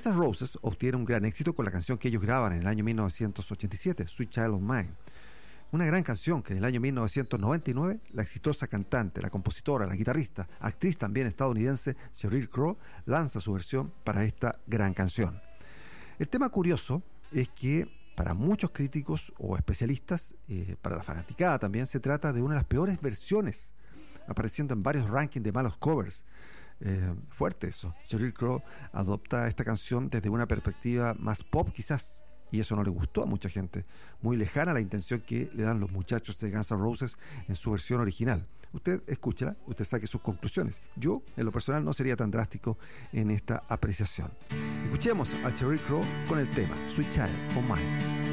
N' Roses obtiene un gran éxito con la canción que ellos graban en el año 1987, Sweet Child of Mine. Una gran canción que en el año 1999 la exitosa cantante, la compositora, la guitarrista, actriz también estadounidense Sheryl Crow lanza su versión para esta gran canción. El tema curioso es que para muchos críticos o especialistas, para la fanaticada también, se trata de una de las peores versiones, apareciendo en varios rankings de malos covers. Fuerte eso. Sheryl Crow adopta esta canción desde una perspectiva más pop quizás, y eso no le gustó a mucha gente, muy lejana a la intención que le dan los muchachos de Guns N' Roses en su versión original. Usted escúchela, usted saque sus conclusiones. Yo, en lo personal, no sería tan drástico en esta apreciación. Escuchemos a Sheryl Crow con el tema Sweet Child of Mine.